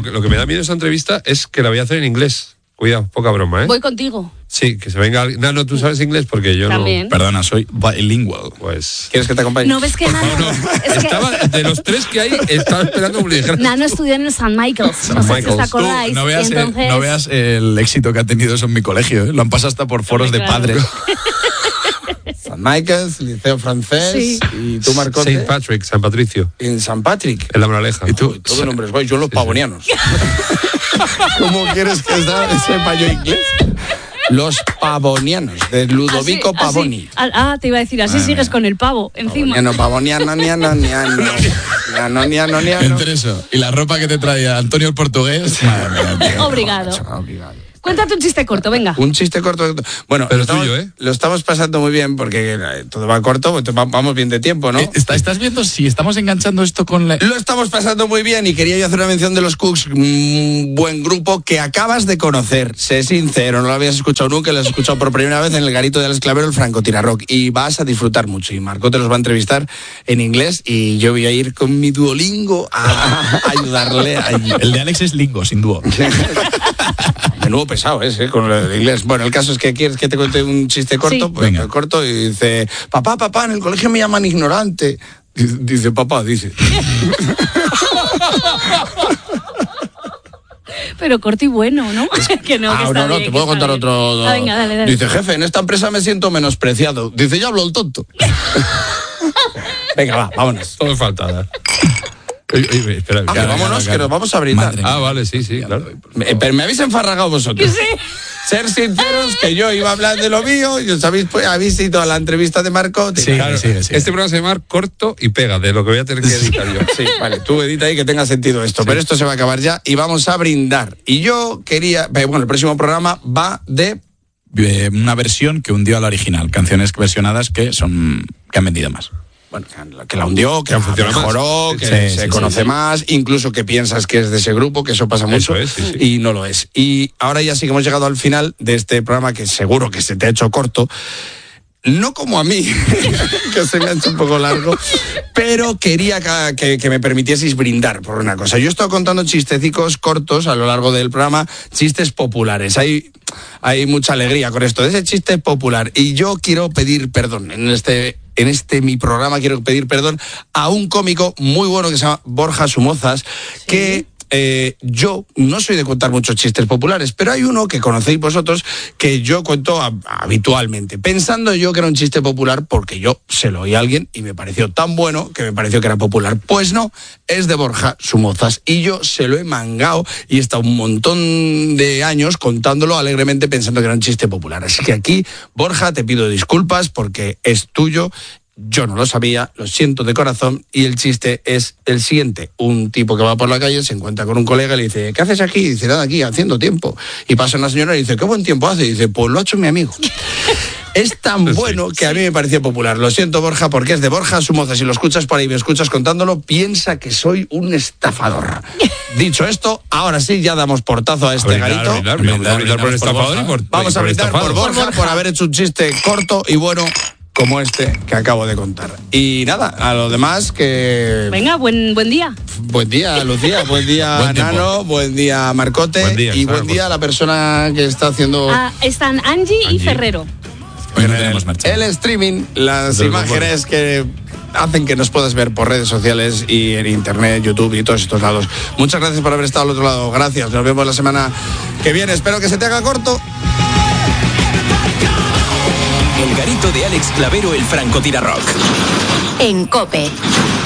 lo que me da miedo de esa entrevista es que la voy a hacer en inglés. Cuidado, poca broma, ¿eh? Voy contigo. Sí, que se venga... Nano, ¿tú sabes inglés? Porque yo También. no... Perdona, soy bilingual. Pues... ¿Quieres que te acompañe? No, ves que Nano... Estaba, de los tres que hay, estaba esperando que me dijeras. Nano estudió en el St. Michael's. No sé si os acordáis. No veas, entonces... no veas el éxito que ha tenido eso en mi colegio, ¿eh? Lo han pasado hasta por foros de padres. San Michael's, Liceo Francés, Sí. y tú, Marcote. Saint Patrick, San Patricio, En San Patrick. en la Moraleja. Y tú, todo nombres guay, yo en los pavonianos. ¿Cómo quieres que sepa yo inglés? Los pavonianos, de Ludovico Así, Pavoni. así. Te iba a decir, así sigues con el pavo encima. Pavoniano, niano. Entre eso y la ropa que te traía Antonio el portugués. Madre mía, tío. Obrigado. Obrigado. Cuéntate un chiste corto, venga. Un chiste corto. Bueno, Pero tuyo, ¿eh? Lo estamos pasando muy bien porque todo va corto, pues vamos bien de tiempo, ¿no? ¿Estás viendo si estamos enganchando esto con la... Lo estamos pasando muy bien y quería yo hacer una mención de los Cooks, un buen grupo que acabas de conocer. Sé sincero, no lo habías escuchado nunca, lo has escuchado por primera vez en el garito de Alex Clavero, el Francotirador, y vas a disfrutar mucho. Y Marco te los va a entrevistar en inglés y yo voy a ir con mi Duolingo a ayudarle allí. El de Alex es Lingo, sin dúo. De nuevo pesado ese, con el inglés. Bueno, el caso es que quieres que te cuente un chiste corto, Sí. pues Venga. corto, y dice, papá, en el colegio me llaman ignorante. Dice, papá, dice. Pero corto y bueno, ¿no? Que no, que está no, bien, te puedo que está contar bien. otro. Venga, dale. Dice, jefe, en esta empresa me siento menospreciado. Dice, ya hablo el tonto. Venga, vámonos. Todo es faltada. Oye, espera. Vámonos, que nos vamos a brindar. Madre Ah, vale, sí, claro. Pero me habéis enfarragado vosotros. Sí. Ser sinceros, que yo iba a hablar de lo mío y os habéis ido a la entrevista de Marco. Sí, claro, sí. Este programa se llama Corto y Pega, de lo que voy a tener que editar yo. Sí, vale, tú edita ahí que tenga sentido esto. Sí. Pero esto se va a acabar ya y vamos a brindar. Y yo quería... Bueno, el próximo programa va de... Una versión que hundió a la original. Canciones versionadas que han vendido más. Bueno, que la hundió, que la funciona mejoró, más. que Sí, se sí, conoce sí. más, incluso que piensas que es de ese grupo, que eso pasa mucho, Eso es, sí. y no lo es. Y ahora ya sí que hemos llegado al final de este programa que seguro que se te ha hecho corto. No como a mí, que se me ha hecho un poco largo, pero quería que me permitieseis brindar por una cosa. Yo he estado contando chistecicos cortos a lo largo del programa, chistes populares. Hay mucha alegría con esto de ese chiste popular. Y yo quiero pedir perdón en este mi programa, quiero pedir perdón a un cómico muy bueno que se llama Borja Somozas, que... yo no soy de contar muchos chistes populares, pero hay uno que conocéis vosotros que yo cuento habitualmente, pensando yo que era un chiste popular porque yo se lo oí a alguien y me pareció tan bueno que me pareció que era popular. Pues no, es de Borja Somozas y yo se lo he mangado y he estado un montón de años contándolo alegremente pensando que era un chiste popular. Así que aquí, Borja, te pido disculpas porque es tuyo. Yo no lo sabía, lo siento de corazón, y el chiste es el siguiente. Un tipo que va por la calle se encuentra con un colega y le dice, ¿qué haces aquí? Y dice, nada, aquí, haciendo tiempo. Y pasa una señora y dice, ¿qué buen tiempo hace? Y dice, pues lo ha hecho mi amigo. Es tan bueno que a mí me parecía popular. Lo siento, Borja, porque es de Borja Somozas. Si lo escuchas por ahí, me escuchas contándolo, piensa que soy un estafador. Dicho esto, ahora sí, ya damos portazo a este garito. Vamos a brindar por el estafador y por... Vamos a brindar por Borja, por haber hecho un chiste corto y bueno como este que acabo de contar. Y nada, a lo demás que... Venga, buen día. Buen día, Lucía, buen día, Buen tiempo. Nano, buen día, Marcote, Buen día, y claro, buen día a la persona que está haciendo Están Angie y Ferrero. Hoy no tenemos marcha. el streaming, las Del imágenes que hacen que nos puedas ver por redes sociales y en internet, YouTube y todos estos lados. Muchas gracias por haber estado al otro lado. Gracias, nos vemos la semana que viene. Espero que se te haga corto. El garito de Alex Clavero, el Francotirador. En COPE.